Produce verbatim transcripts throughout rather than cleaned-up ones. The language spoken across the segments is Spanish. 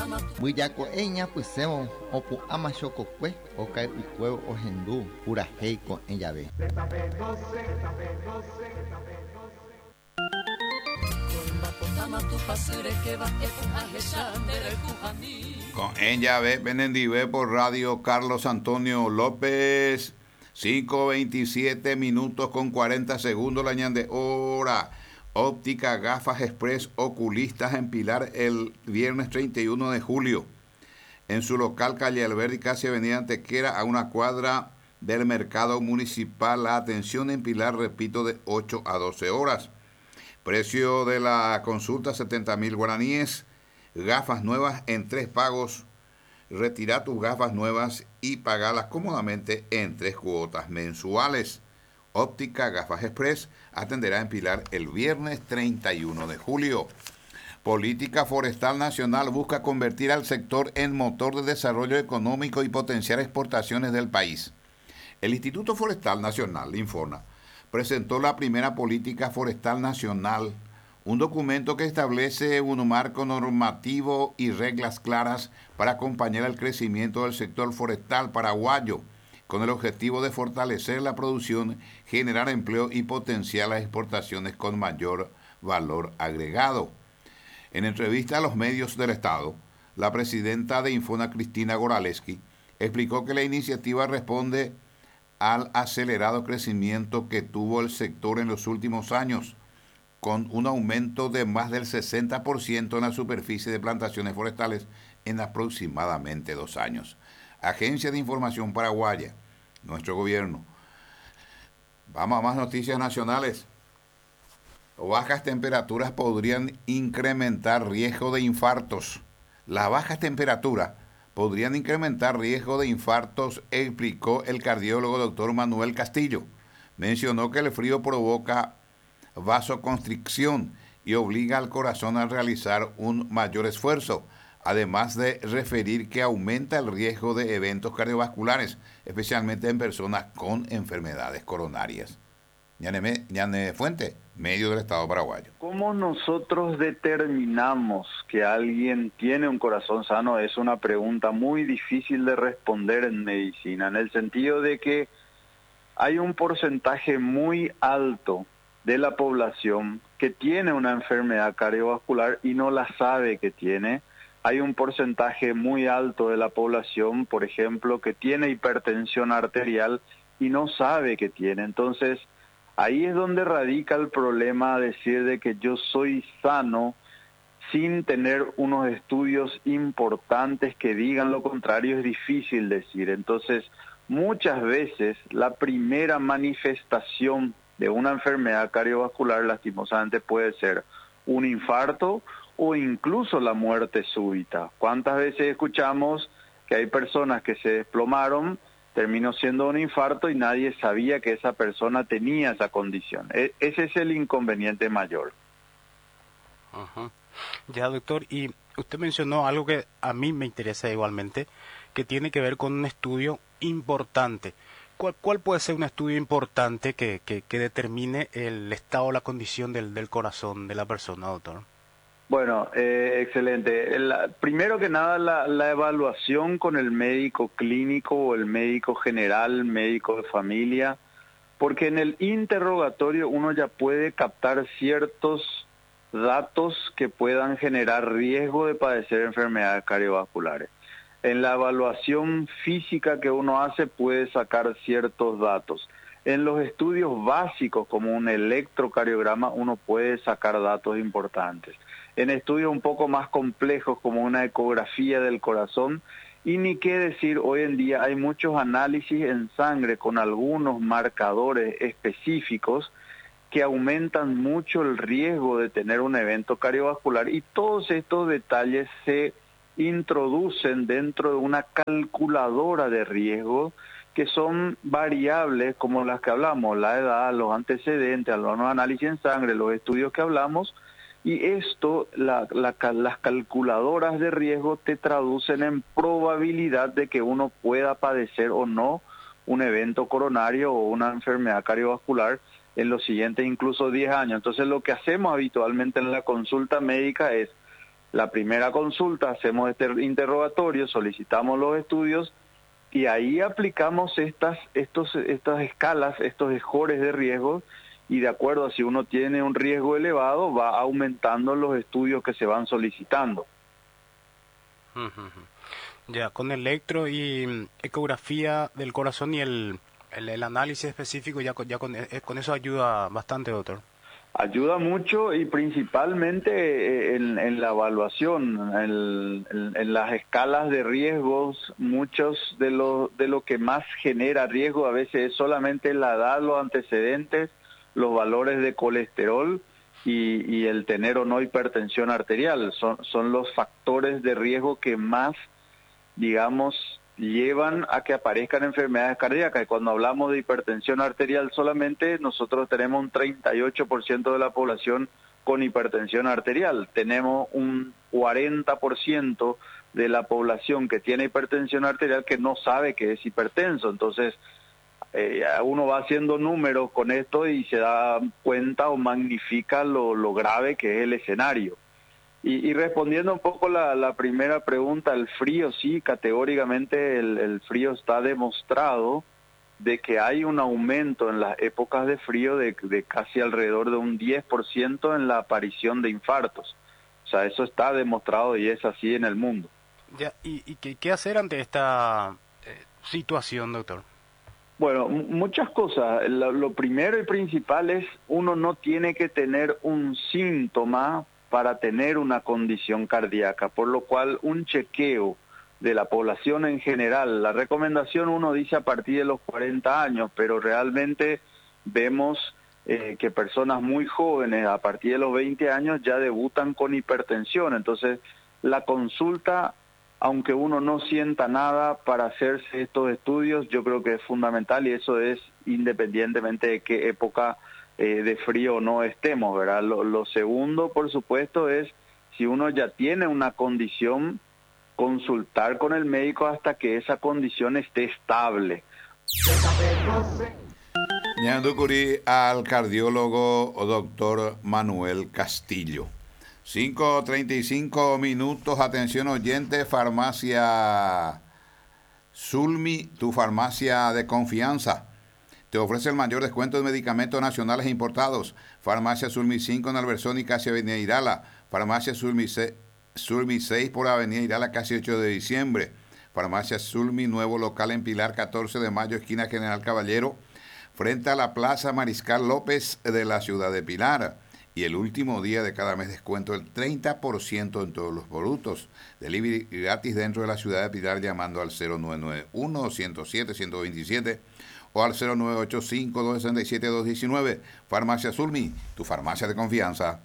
Buyako eña pusemo opu ama chococue okai ucuevo ojendu pura heico en llave. Con en llave Benendive por radio Carlos Antonio López. cinco veintisiete minutos con cuarenta segundos la ñan de hora. Óptica Gafas Express Oculistas en Pilar el viernes treinta y uno de julio. En su local calle Alberdi, casi avenida Antequera, a una cuadra del mercado municipal. La atención en Pilar, repito, de ocho a doce horas. Precio de la consulta, setenta mil guaraníes. Gafas nuevas en tres pagos. Retira tus gafas nuevas y pagalas cómodamente en tres cuotas mensuales. Óptica Gafas Express atenderá en Pilar el viernes treinta y uno de julio. Política Forestal Nacional busca convertir al sector en motor de desarrollo económico y potenciar exportaciones del país. El Instituto Forestal Nacional, Informa, presentó la primera Política Forestal Nacional, un documento que establece un marco normativo y reglas claras para acompañar el crecimiento del sector forestal paraguayo, con el objetivo de fortalecer la producción, generar empleo y potenciar las exportaciones con mayor valor agregado. En entrevista a los medios del Estado, la presidenta de Infona, Cristina Goraleski, explicó que la iniciativa responde al acelerado crecimiento que tuvo el sector en los últimos años, con un aumento de más del sesenta por ciento en la superficie de plantaciones forestales en aproximadamente dos años. Agencia de Información Paraguaya, nuestro gobierno. Vamos a más noticias nacionales. Bajas temperaturas podrían incrementar riesgo de infartos. Las bajas temperaturas podrían incrementar riesgo de infartos, explicó el cardiólogo doctor Manuel Castillo. Mencionó que el frío provoca vasoconstricción y obliga al corazón a realizar un mayor esfuerzo, además de referir que aumenta el riesgo de eventos cardiovasculares, especialmente en personas con enfermedades coronarias. Ñane, Ñane Fuente, medio del Estado paraguayo. ¿Cómo nosotros determinamos que alguien tiene un corazón sano? Es una pregunta muy difícil de responder en medicina, en el sentido de que hay un porcentaje muy alto de la población que tiene una enfermedad cardiovascular y no la sabe que tiene. Hay un porcentaje muy alto de la población, por ejemplo, que tiene hipertensión arterial y no sabe que tiene. Entonces, ahí es donde radica el problema, decir de que yo soy sano sin tener unos estudios importantes que digan lo contrario. Es difícil decir. Entonces, muchas veces la primera manifestación de una enfermedad cardiovascular lastimosamente puede ser un infarto o incluso la muerte súbita. ¿Cuántas veces escuchamos que hay personas que se desplomaron, terminó siendo un infarto y nadie sabía que esa persona tenía esa condición? E- ese es el inconveniente mayor. Ajá. Ya, doctor, y usted mencionó algo que a mí me interesa igualmente, que tiene que ver con un estudio importante. ¿Cuál, cuál puede ser un estudio importante que, que, que determine el estado o la condición del, del corazón de la persona, doctor? Bueno, eh, excelente. La, primero que nada, la, la evaluación con el médico clínico o el médico general, médico de familia, porque en el interrogatorio uno ya puede captar ciertos datos que puedan generar riesgo de padecer enfermedades cardiovasculares. En la evaluación física que uno hace puede sacar ciertos datos. En los estudios básicos, como un electrocardiograma, uno puede sacar datos importantes. En estudios un poco más complejos, como una ecografía del corazón, y ni qué decir, hoy en día hay muchos análisis en sangre con algunos marcadores específicos que aumentan mucho el riesgo de tener un evento cardiovascular, y todos estos detalles se introducen dentro de una calculadora de riesgo que son variables como las que hablamos, la edad, los antecedentes, los análisis en sangre, los estudios que hablamos, y esto, la, la, las calculadoras de riesgo te traducen en probabilidad de que uno pueda padecer o no un evento coronario o una enfermedad cardiovascular en los siguientes incluso diez años. Entonces lo que hacemos habitualmente en la consulta médica es La primera consulta, hacemos este interrogatorio, solicitamos los estudios y ahí aplicamos estas, estos, estas escalas, estos scores de riesgo, y de acuerdo a si uno tiene un riesgo elevado, va aumentando los estudios que se van solicitando. Ya, con electro y ecografía del corazón y el, el, el análisis específico, ya, con, ya con, con eso ayuda bastante, doctor. Ayuda mucho y principalmente en, en la evaluación, en, en, en las escalas de riesgos, muchos de lo, de lo que más genera riesgo a veces es solamente la edad, los antecedentes, los valores de colesterol y, y el tener o no hipertensión arterial. Son, son los factores de riesgo que más, digamos, llevan a que aparezcan enfermedades cardíacas. Y cuando hablamos de hipertensión arterial solamente, nosotros tenemos un treinta y ocho por ciento de la población con hipertensión arterial. Tenemos un cuarenta por ciento de la población que tiene hipertensión arterial que no sabe que es hipertenso. Entonces, eh, uno va haciendo números con esto y se da cuenta o magnifica lo, lo grave que es el escenario. Y, y respondiendo un poco la, la primera pregunta, el frío, sí, categóricamente el, el frío está demostrado de que hay un aumento en las épocas de frío de, de casi alrededor de un diez por ciento en la aparición de infartos. O sea, eso está demostrado y es así en el mundo. Ya, ¿y, y qué, qué hacer ante esta eh, situación, doctor? Bueno, muchas cosas. Lo, lo primero y principal es uno no tiene que tener un síntoma para tener una condición cardíaca, por lo cual un chequeo de la población en general, la recomendación uno dice a partir de los cuarenta años, pero realmente vemos eh, que personas muy jóvenes a partir de los veinte años ya debutan con hipertensión. Entonces la consulta, aunque uno no sienta nada para hacerse estos estudios, yo creo que es fundamental, y eso es independientemente de qué época Eh, de frío o no estemos, ¿verdad? Lo, lo segundo, por supuesto, es si uno ya tiene una condición, consultar con el médico hasta que esa condición esté estable. Ñanducurí al cardiólogo doctor Manuel Castillo. cinco treinta y cinco minutos, atención oyente, farmacia Sulmi, tu farmacia de confianza. Te ofrece el mayor descuento de medicamentos nacionales e importados. Farmacia Sulmi cinco en Alversón y casi Avenida Irala. Farmacia Sulmi, Sulmi seis por Avenida Irala, casi ocho de diciembre. Farmacia Sulmi, nuevo local en Pilar, catorce de mayo, esquina General Caballero, frente a la Plaza Mariscal López de la ciudad de Pilar. Y el último día de cada mes descuento del treinta por ciento en todos los productos. Delivery gratis dentro de la ciudad de Pilar llamando al cero nueve nueve uno, ciento siete, ciento veintisiete o al cero nueve ocho cinco, dos seis siete, dos uno nueve. Farmacia Sulmi, tu farmacia de confianza.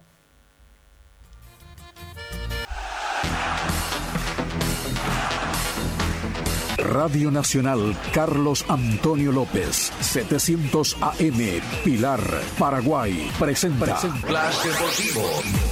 Radio Nacional Carlos Antonio López, setecientos A M, Pilar, Paraguay, presenta Flash Deportivo.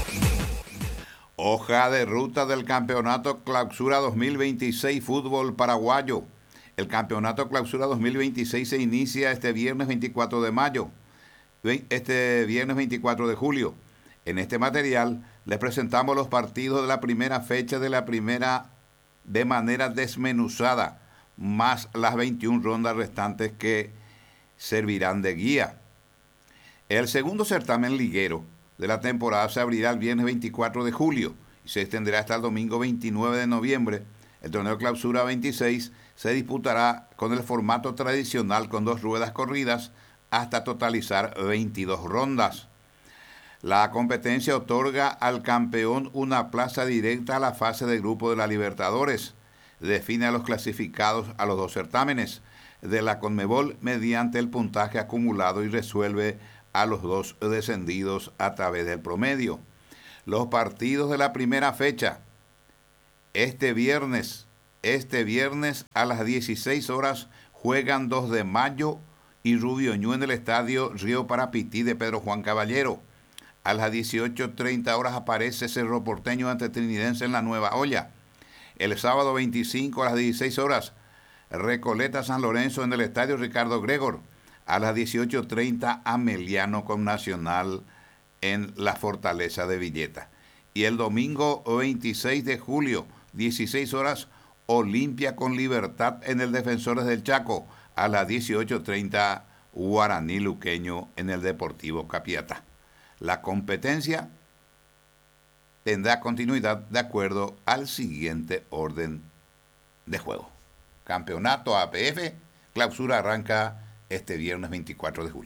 Hoja de ruta del Campeonato Clausura dos mil veintiséis Fútbol Paraguayo. El Campeonato Clausura dos mil veintiséis se inicia este viernes veinticuatro de mayo, este viernes veinticuatro de julio. En este material les presentamos los partidos de la primera fecha de la primera de manera desmenuzada, más las veintiuna rondas restantes que servirán de guía. El segundo certamen liguero de la temporada se abrirá el viernes veinticuatro de julio y se extenderá hasta el domingo veintinueve de noviembre. El torneo Clausura veintiséis se disputará con el formato tradicional con dos ruedas corridas hasta totalizar veintidós rondas. La competencia otorga al campeón una plaza directa a la fase de grupo de la Libertadores. Define a los clasificados a los dos certámenes de la Conmebol mediante el puntaje acumulado y resuelve a los dos descendidos a través del promedio. Los partidos de la primera fecha. Este viernes, este viernes a las dieciséis horas juegan dos de mayo y Rubio Ñu en el estadio Río Parapití de Pedro Juan Caballero. A las dieciocho treinta horas aparece Cerro Porteño ante Trinidense en la Nueva Olla. El sábado veinticinco a las dieciséis horas, Recoleta San Lorenzo en el estadio Ricardo Gregor. A las dieciocho treinta, Ameliano con Nacional en la Fortaleza de Villeta. Y el domingo veintiséis de julio, dieciséis horas, Olimpia con Libertad en el Defensores del Chaco. A las dieciocho treinta, Guaraní Luqueño en el Deportivo Capiatá. La competencia tendrá continuidad de acuerdo al siguiente orden de juego. Campeonato A P F, clausura arranca este viernes veinticuatro de julio.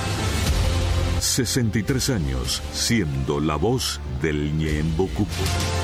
sesenta y tres años siendo la voz del Ñeembucú.